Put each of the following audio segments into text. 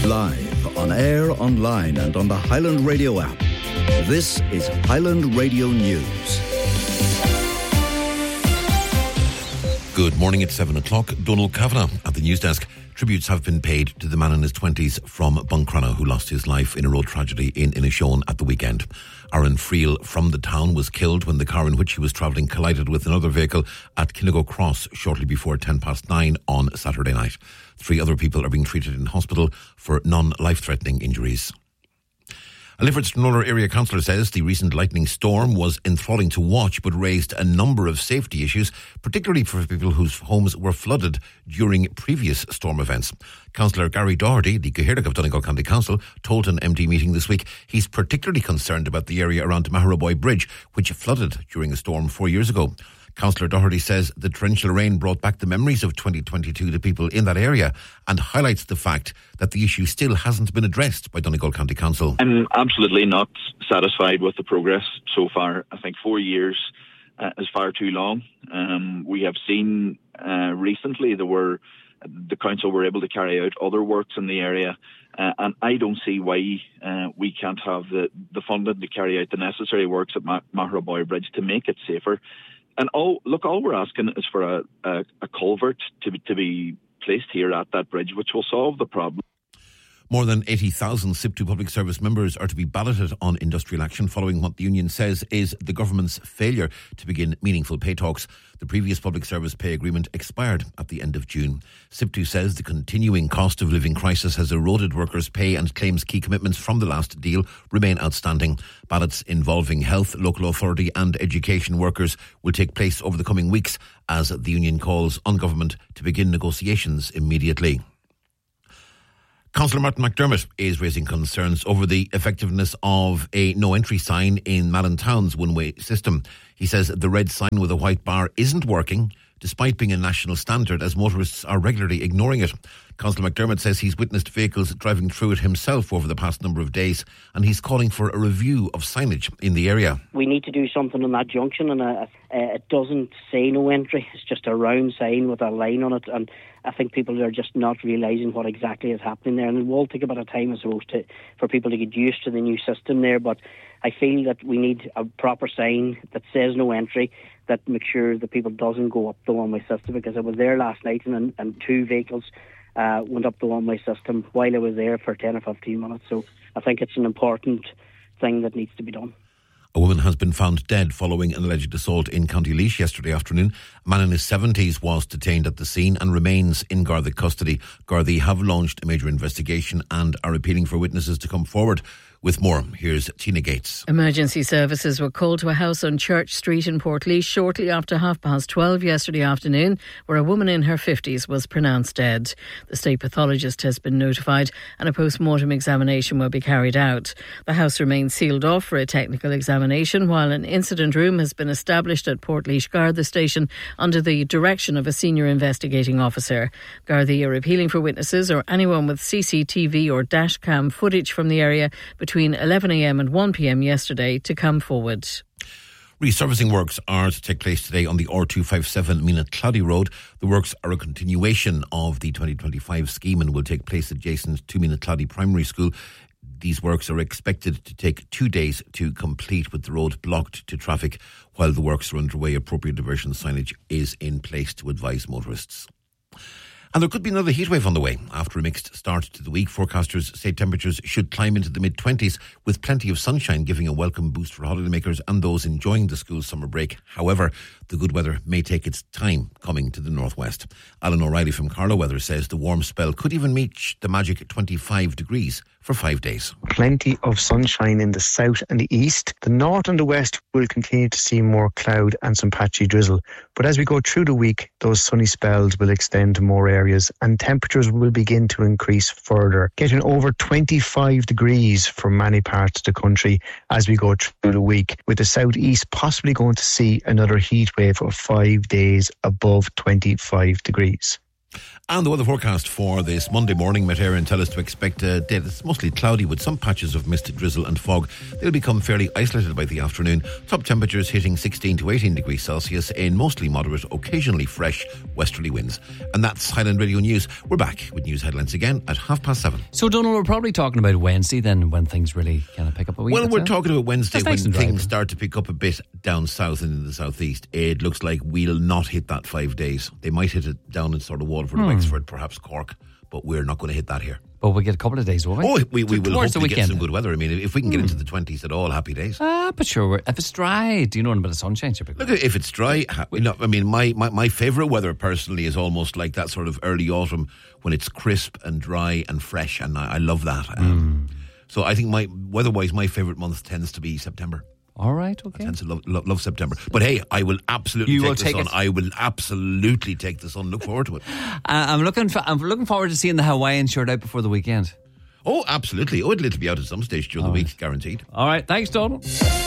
Live, on air, online and on the Highland Radio app. This is Highland Radio News. Good morning, it's 7 o'clock. Donald Kavanagh at the news desk. Tributes have been paid to the man in his 20s from Buncrana who lost his life in a road tragedy in Inishowen at the weekend. Aaron Friel from the town was killed when the car in which he was travelling collided with another vehicle at Kinnigo Cross shortly before 9:10 on Saturday night. 3 other people are being treated in hospital for non-life-threatening injuries. A Lifford-Stranorlar area councillor says the recent lightning storm was enthralling to watch but raised a number of safety issues, particularly for people whose homes were flooded during previous storm events. Councillor Gary Doherty, the Cathaoirleach of Donegal County Council, told an MD meeting this week he's particularly concerned about the area around Maharaboy Bridge, which flooded during a storm 4 years ago. Councillor Doherty says the torrential rain brought back the memories of 2022 to people in that area and highlights the fact that the issue still hasn't been addressed by Donegal County Council. I'm absolutely not satisfied with the progress so far. I think 4 years is far too long. We have seen recently the council were able to carry out other works in the area, and I don't see why we can't have the funding to carry out the necessary works at Maharaboy Bridge to make it safer. And all we're asking is for a culvert to be placed here at that bridge, which will solve the problem. More than 80,000 SIP2 public service members are to be balloted on industrial action following what the union says is the government's failure to begin meaningful pay talks. The previous public service pay agreement expired at the end of June. SIP2 says the continuing cost of living crisis has eroded workers' pay and claims key commitments from the last deal remain outstanding. Ballots involving health, local authority and education workers will take place over the coming weeks as the union calls on government to begin negotiations immediately. Councillor Martin McDermott is raising concerns over the effectiveness of a no-entry sign in Mallintown's one-way system. He says the red sign with a white bar isn't working, despite being a national standard, as motorists are regularly ignoring it. Councillor McDermott says he's witnessed vehicles driving through it himself over the past number of days, and he's calling for a review of signage in the area. We need to do something on that junction, and it doesn't say no entry. It's just a round sign with a line on it, and I think people are just not realising what exactly is happening there, and it will take a bit of time, I suppose, for people to get used to the new system there, but I feel that we need a proper sign that says no entry, that makes sure that people doesn't go up the one-way system, because I was there last night and 2 vehicles went up the one-way system while I was there for 10 or 15 minutes. So I think it's an important thing that needs to be done. A woman has been found dead following an alleged assault in County Laois yesterday afternoon. A man in his 70s was detained at the scene and remains in Garda custody. Garda have launched a major investigation and are appealing for witnesses to come forward. With more, here's Tina Gates. Emergency services were called to a house on Church Street in Portlaoise shortly after 12:30 yesterday afternoon, where a woman in her 50s was pronounced dead. The state pathologist has been notified and a post-mortem examination will be carried out. The house remains sealed off for a technical examination, while an incident room has been established at Portlaoise Garda station under the direction of a senior investigating officer. Garda are appealing for witnesses or anyone with CCTV or dashcam footage from the area between 11am and 1pm yesterday to come forward. Resurfacing works are to take place today on the R257 Mina Cloddy Road. The works are a continuation of the 2025 scheme and will take place adjacent to Mina Cloddy Primary School. These works are expected to take 2 days to complete, with the road blocked to traffic. While the works are underway, appropriate diversion signage is in place to advise motorists. And there could be another heatwave on the way. After a mixed start to the week, forecasters say temperatures should climb into the mid-20s, with plenty of sunshine giving a welcome boost for holidaymakers and those enjoying the school summer break. However, the good weather may take its time coming to the northwest. Alan O'Reilly from Carlow Weather says the warm spell could even reach the magic 25 degrees for 5 days. Plenty of sunshine in the south and the east. The north and the west will continue to see more cloud and some patchy drizzle. But as we go through the week, those sunny spells will extend to more areas and temperatures will begin to increase further, getting over 25 degrees for many parts of the country as we go through the week, with the southeast possibly going to see another heat wave of 5 days above 25 degrees. And the weather forecast for this Monday morning, Met Éireann tell us to expect a day that's mostly cloudy with some patches of mist, drizzle and fog. They'll become fairly isolated by the afternoon. Top temperatures hitting 16 to 18 degrees Celsius in mostly moderate, occasionally fresh westerly winds. And that's Highland Radio News. We're back with news headlines again at 7:30. So, Donald, we're probably talking about Wednesday then, when things really kind of pick up a wee bit. Well, we're talking about Wednesday when nice things start to pick up a bit down south and in the southeast. It looks like we'll not hit that 5 days. They might hit it down in sort of Waterford, Wexford, perhaps Cork, but we're not going to hit that here. But we'll get a couple of days over. Oh, we will hopefully get some good weather. I mean, if we can get into the 20s at all, happy days. But sure, if it's dry, do you know, a bit of sunshine should be good. Look, if it's dry, I mean, my favourite weather personally is almost like that sort of early autumn when it's crisp and dry and fresh, and I love that. So I think weather-wise, my favourite month tends to be September. All right, okay. I tend to love September. But hey, I will absolutely take the sun. I will absolutely take the sun. Look forward to it. I'm looking forward to seeing the Hawaiian shirt out before the weekend. Oh, absolutely. Oh, it'll be out at some stage during the week, guaranteed. All right, thanks, Donald.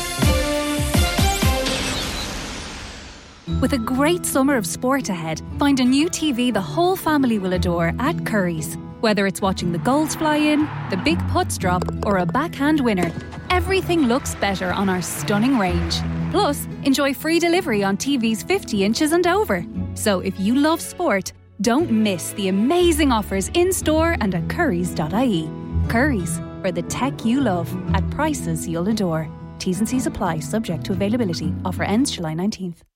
With a great summer of sport ahead, find a new TV the whole family will adore at Curry's. Whether it's watching the goals fly in, the big putts drop, or a backhand winner, everything looks better on our stunning range. Plus, enjoy free delivery on TVs 50 inches and over. So if you love sport, don't miss the amazing offers in-store and at currys.ie. Currys, for the tech you love at prices you'll adore. T's and C's apply, subject to availability. Offer ends July 19th.